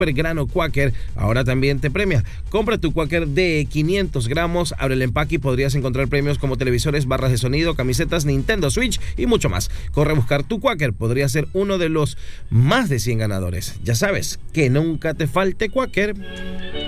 Grano Quaker ahora también te premia. Compra tu Quaker de 500 gramos, abre el empaque y podrías encontrar premios como televisores, barras de sonido, camisetas, Nintendo Switch y mucho más. Corre a buscar tu Quaker, podría ser uno de los más de 100 ganadores. Ya sabes, que nunca te falte Quaker.